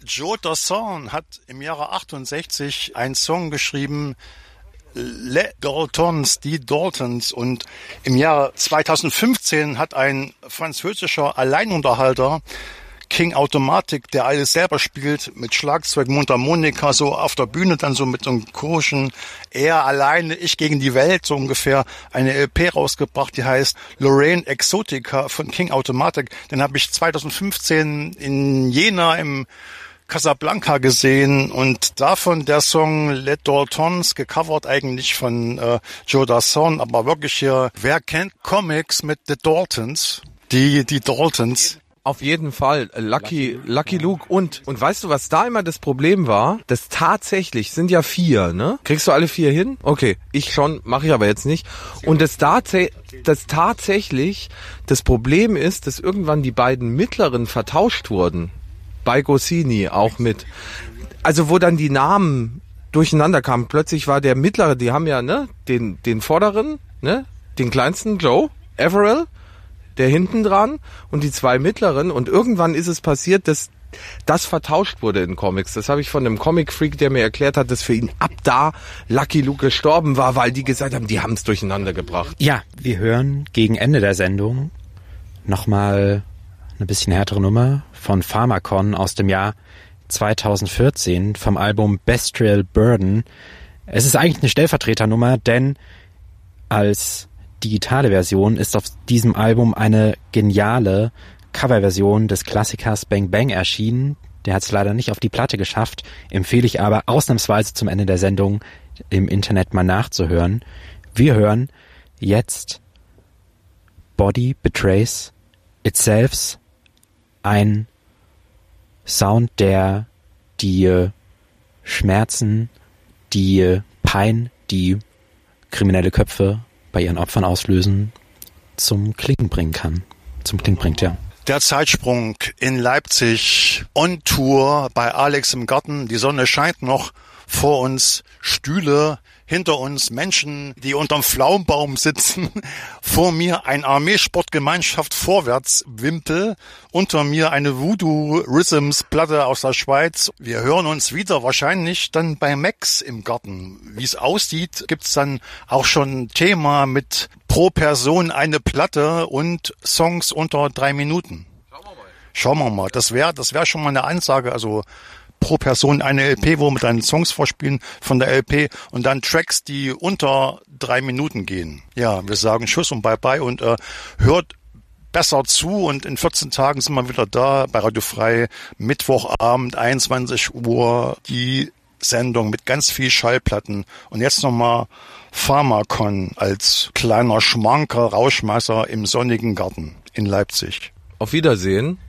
Joe Dassin hat im Jahre 68 einen Song geschrieben, Les Daltons, die Daltons. Und im Jahre 2015 hat ein französischer Alleinunterhalter, King Automatic, der alles selber spielt, mit Schlagzeug, Mundharmonika, so auf der Bühne dann so mit so einem komischen, er alleine, ich gegen die Welt, so ungefähr, eine LP rausgebracht, die heißt Lorraine Exotica von King Automatic. Den habe ich 2015 in Jena im Casablanca gesehen und davon der Song Les Daltons, gecovert eigentlich von Joe Dassin, aber wirklich hier, wer kennt Comics mit The Daltons? Die Daltons. Auf jeden Fall, Lucky Luke und weißt du, was da immer das Problem war? Das tatsächlich sind ja 4, ne? Kriegst du alle 4 hin? Okay, ich schon, mache ich aber jetzt nicht. Und das tatsächlich, das Problem ist, dass irgendwann die beiden mittleren vertauscht wurden. Bei Goscinny auch mit. Also wo dann die Namen durcheinander kamen. Plötzlich war der mittlere, die haben ja, ne, den vorderen, ne, den kleinsten, Joe, Averill, der hinten dran und die 2 mittleren und irgendwann ist es passiert, dass das vertauscht wurde in Comics. Das habe ich von einem Comic-Freak, der mir erklärt hat, dass für ihn ab da Lucky Luke gestorben war, weil die gesagt haben, die haben es durcheinander gebracht. Ja, wir hören gegen Ende der Sendung nochmal eine bisschen härtere Nummer von Pharmakon aus dem Jahr 2014 vom Album Bestial Burden. Es ist eigentlich eine Stellvertreternummer, denn als digitale Version ist auf diesem Album eine geniale Coverversion des Klassikers Bang Bang erschienen. Der hat es leider nicht auf die Platte geschafft, empfehle ich aber ausnahmsweise zum Ende der Sendung im Internet mal nachzuhören. Wir hören jetzt Body Betrays Itself, ein Sound, der die Schmerzen, die Pein, die kriminelle Köpfe bei ihren Opfern auslösen, zum Klingen bringen kann. Zum Klingen bringt, ja. Der Zeitsprung in Leipzig, on Tour bei Alex im Garten. Die Sonne scheint noch, vor uns Stühle, hinter uns Menschen, die unterm Pflaumenbaum sitzen. Vor mir ein Armeesportgemeinschaft Vorwärtswimpel. Unter mir eine Voodoo Rhythms Platte aus der Schweiz. Wir hören uns wieder wahrscheinlich dann bei Max im Garten. Wie es aussieht, gibt's dann auch schon ein Thema mit pro Person eine Platte und Songs unter 3 Minuten. Schauen wir mal. Das wär schon mal eine Ansage, also pro Person eine LP, wo wir dann Songs vorspielen von der LP und dann Tracks, die unter 3 Minuten gehen. Ja, wir sagen Tschüss und Bye-bye und hört besser zu und in 14 Tagen sind wir wieder da bei Radio Frei, Mittwochabend, 21 Uhr, die Sendung mit ganz viel Schallplatten. Und jetzt nochmal Pharmakon als kleiner Schmanker, Rauschmeißer im sonnigen Garten in Leipzig. Auf Wiedersehen.